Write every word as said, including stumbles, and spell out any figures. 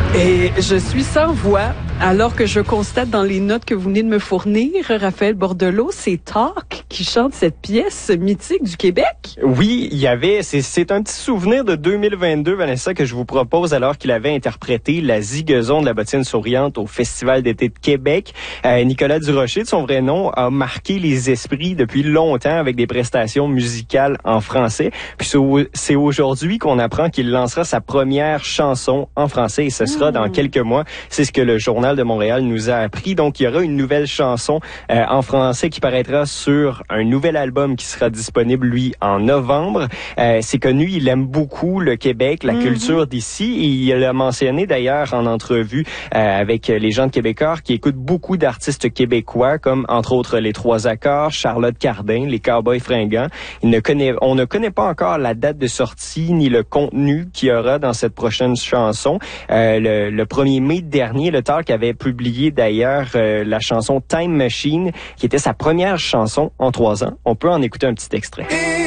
Et je suis sans voix, alors que je constate dans les notes que vous venez de me fournir, Raphaël Bordelot, c'est Talk qui chante cette pièce mythique du Québec. Oui, il y avait, c'est, c'est un petit souvenir de deux mille vingt-deux, Vanessa, que je vous propose alors qu'il avait interprété la Zigazon de la bottine souriante au Festival d'été de Québec. Euh, Nicolas Durocher, de son vrai nom, a marqué les esprits depuis longtemps avec des prestations musicales en français. Puis c'est, au, c'est aujourd'hui qu'on apprend qu'il lancera sa première chanson en français et ce sera dans quelques mois. C'est ce que le Journal de Montréal nous a appris. Donc, il y aura une nouvelle chanson euh, en français qui paraîtra sur un nouvel album qui sera disponible, lui, en novembre. Euh, c'est connu, il aime beaucoup le Québec, la mm-hmm. culture d'ici. Et il l'a mentionné d'ailleurs en entrevue euh, avec les gens de Québécois qui écoutent beaucoup d'artistes québécois, comme entre autres Les Trois Accords, Charlotte Cardin, Les Cowboys Fringants. Il ne connaît, on ne connaît pas encore la date de sortie ni le contenu qu'il y aura dans cette prochaine chanson. Euh, le, le premier mai dernier, le Talk avait publié d'ailleurs euh, la chanson Time Machine, qui était sa première chanson en trois ans. On peut en écouter un petit extrait.